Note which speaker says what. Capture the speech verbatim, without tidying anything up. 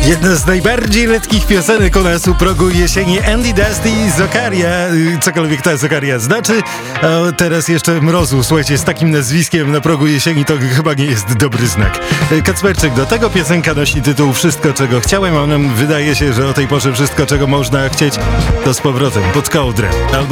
Speaker 1: Jedna z najbardziej lekkich piosenek u nas u progu jesieni, Andy Dusty i Zakaria, cokolwiek ta Zakaria znaczy. A teraz jeszcze Mrozu, słuchajcie, z takim nazwiskiem na progu jesieni to chyba nie jest dobry znak. Kacperczyk, do tego piosenka nosi tytuł Wszystko, czego chciałem, a nam wydaje się, że o tej porze wszystko, czego można chcieć, to z powrotem pod kołdrę. Albo